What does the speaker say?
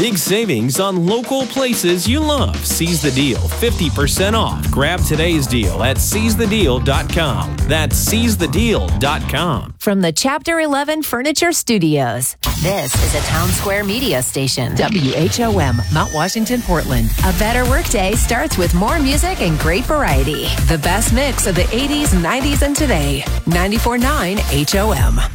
Big savings on local places you love. Seize the deal, 50% off. Grab today's deal at seizethedeal.com. That's seizethedeal.com. From the Chapter 11 Furniture Studios, this is a Town Square Media Station. WHOM, Mount Washington, Portland. A better workday starts with more music and great variety. The best mix of the 80s, 90s, and today. 94.9 HOM.